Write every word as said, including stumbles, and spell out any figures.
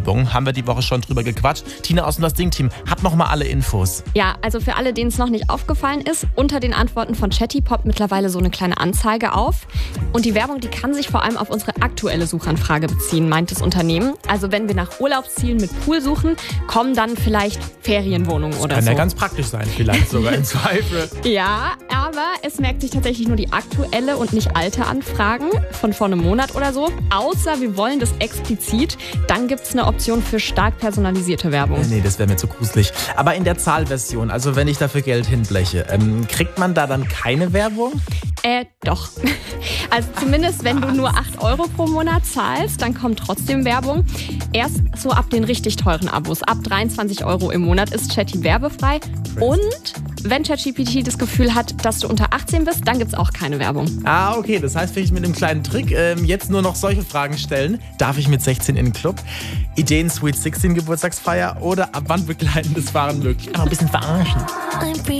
Werbung. Haben wir die Woche schon drüber gequatscht. Tina aus dem Das Ding-Team hat nochmal alle Infos. Ja, also für alle, denen es noch nicht aufgefallen ist, unter den Antworten von Chatty poppt mittlerweile so eine kleine Anzeige auf. Und die Werbung, die kann sich vor allem auf unsere aktuelle Suchanfrage beziehen, meint das Unternehmen. Also wenn wir nach Urlaubszielen mit Pool suchen, kommen dann vielleicht Ferienwohnungen oder Kann so. ja ganz praktisch sein, vielleicht sogar im Zweifel. Ja, aber es merkt sich tatsächlich nur die aktuelle und nicht alte Anfragen von vor einem Monat oder so. Außer wir wollen das explizit, dann gibt es eine Option für stark personalisierte Werbung. Nee, das wäre mir zu gruselig. Aber in der Zahlversion, also wenn ich dafür Geld hinbleche, ähm, kriegt man da dann keine Werbung? Äh, doch. Also zumindest, wenn du nur acht Euro pro Monat zahlst, dann kommt trotzdem Werbung. Erst so ab den richtig teuren Abos, ab dreiundzwanzig Euro im Monat ist Chatty werbefrei. Und wenn ChatGPT das Gefühl hat, dass du unter achtzehn bist, dann gibt's auch keine Werbung. Ah, okay, das heißt vielleicht mit einem kleinen Trick ähm, jetzt nur noch solche Fragen stellen. Darf ich mit sechzehn in den Club? Ideen Sweet sechzehn Geburtstagsfeier oder ab wann begleitendes Fahren möglich? Einfach ein bisschen verarschen.